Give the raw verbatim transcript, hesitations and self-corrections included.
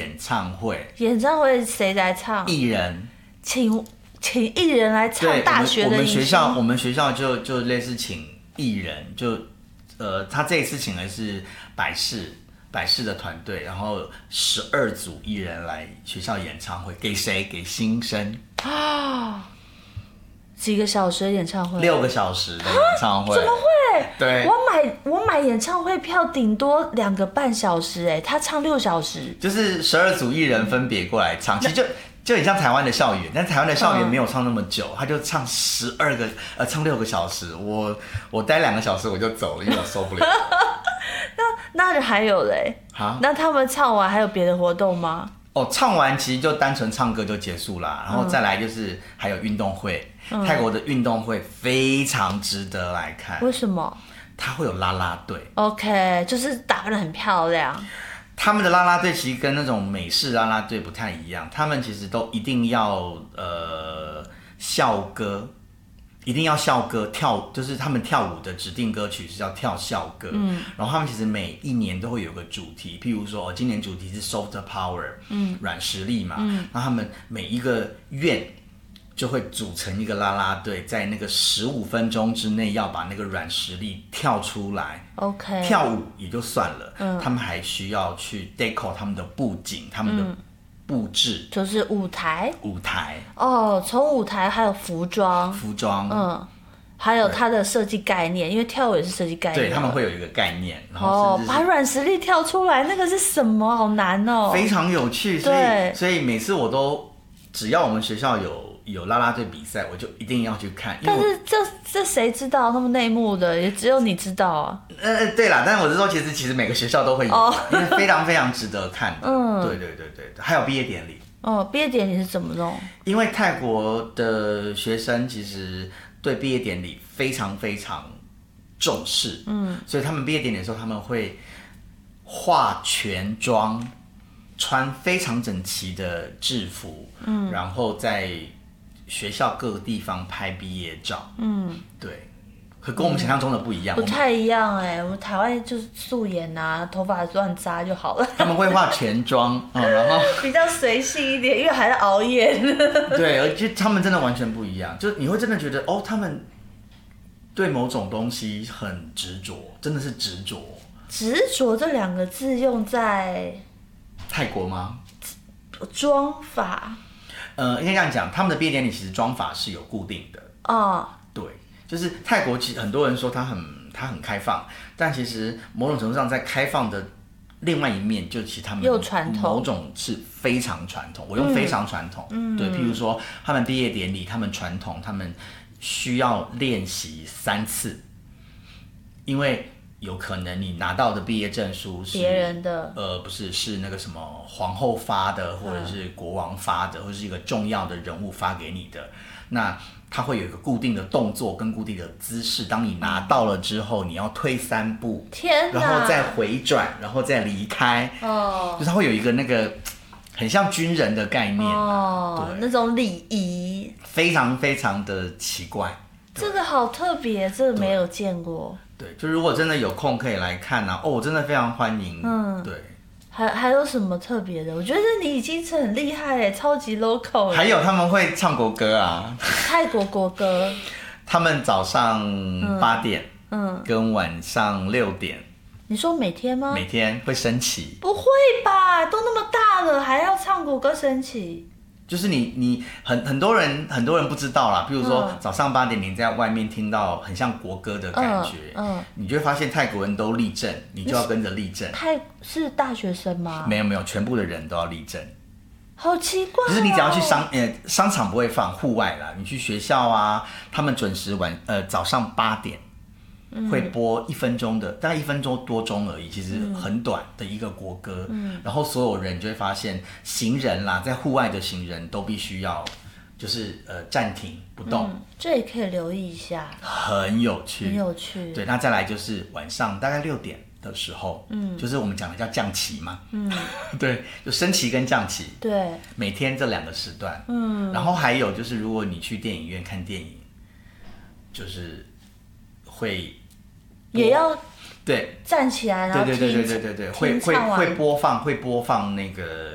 演唱会。 演唱会谁来唱？ 艺人， 请请艺人来唱大学的。 我们学校，我们学校就就类似请艺人，就呃，他这一次请的是百事百事的团队，然后十二组艺人来学校演唱会，给谁？给新生啊。几个小时的演唱会？ 六个小时的演唱会？ 怎么会？ 对， 我买我买演唱会票顶多两个半小时，哎，他唱六小时， 就是十二组艺人分别过来唱，其实就就很像台湾的校园，但台湾的校园没有唱那么久，嗯、他就唱十二个呃唱六个小时，我我待两个小时我就走了，因为我受不了。 那那还有嘞？ 哈， 那他们唱完还有别的活动吗？ 哦，唱完其实就单纯唱歌就结束啦，然后再来就是还有运动会，嗯、泰国的运动会非常值得来看。 为什么？ 它会有啦啦队 ，OK， 就是打扮得很漂亮。 他们的啦啦队其实跟那种美式啦啦队不太一样，他们其实都一定要呃校歌。一定要校歌跳，就是他们跳舞的指定歌曲是要跳校歌，嗯，然后他们其实每一年都会有个主题，譬如说，哦，今年主题是 soft power， 嗯，软实力嘛，嗯，那他们每一个院就会组成一个啦啦队，在那个十五分钟之内要把那个软实力跳出来 ，OK， 跳舞也就算了，嗯，他们还需要去 deco 他们的布景，他们的、嗯布置就是舞台， 舞台哦，从舞台还有服装， 服装， 嗯，还有它的设计概念，因为跳舞也是设计概念， 对，他们会有一个概念，然后哦，把软实力跳出来，那个是什么？好难哦， 非常有趣，所以所以每次我都只要我们学校有有啦啦队比赛，我就一定要去看。 但是这这谁知道那么内幕的？也只有你知道啊。 呃，对啦，但是我是说，其实其实每个学校都会有，哦、因为非常非常值得看的。嗯，对对对对，还有毕业典礼。 哦，毕业典礼是怎么弄？ 因为泰国的学生其实对毕业典礼非常非常重视，嗯，所以他们毕业典礼的时候，他们会化全妆，穿非常整齐的制服，嗯，然后在学校各个地方拍毕业照，嗯，对，可跟我们想象中的不一样， 不太一样哎、欸，我们台湾就是素颜啊，头发乱扎就好了。 他们会化全妆，嗯，然后比较随性一点，因为还在熬夜。 对，而且他们真的完全不一样，就你会真的觉得哦，他们对某种东西很执着，真的是执着。 执着这两个字用在泰国吗？ 妆法。 呃，应该这样讲，他们的毕业典礼其实妆法是有固定的。 哦， 对，就是泰国其实很多人说它很它很开放，但其实某种程度上在开放的另外一面，就其实他们又传统， 某种是非常传统。我用非常传统，嗯，对，譬如说他们毕业典礼，他们传统，他们需要练习三次，因为有可能你拿到的毕业证书是别人的， 呃，不是，是那个什么皇后发的，或者是国王发的，或者是一个重要的人物发给你的。那它会有一个固定的动作跟固定的姿势，当你拿到了之后，你要退三步， 天哪， 然后再回转，然后再离开。哦，就是它会有一个那个很像军人的概念。 哦，那种礼仪， 非常非常的奇怪。 这个好特别，这个没有见过。 对，就如果真的有空可以来看啊，哦，我真的非常欢迎。嗯，对。 还还有什么特别的？我觉得你已经是很厉害哎，超级 local。 还有他们会唱国歌啊， 泰国国歌。 他们早上八点，嗯，跟晚上六点。 你说每天吗？ 每天会升旗。 不会吧？都那么大了，还要唱国歌升旗？ 就是你你很很多人很多人不知道啦，譬如说、嗯、早上八点你在外面听到很像国歌的感觉，嗯，嗯你就会发现泰国人都立正，你就要跟着立正。 泰是大学生吗？ 没有没有，全部的人都要立正。 好奇怪、哦。 就是你只要去商呃商场不会放，户外啦，你去学校啊，他们准时晚呃早上八点。会播一分钟的，大概一分钟多钟而已，其实很短的一个国歌。嗯，然后所有人就会发现，行人啦，在户外的行人都必须要，就是呃暂停不动、嗯。 这也可以留意一下， 很有趣， 很有趣。 对，那再来就是晚上大概六点的时候，嗯，就是我们讲的叫降旗嘛，嗯，对，就升旗跟降旗， 对， 每天这两个时段，嗯，然后还有就是如果你去电影院看电影，就是会。 也要对站起来，然后对对对对对对对，会会会播放会播放那个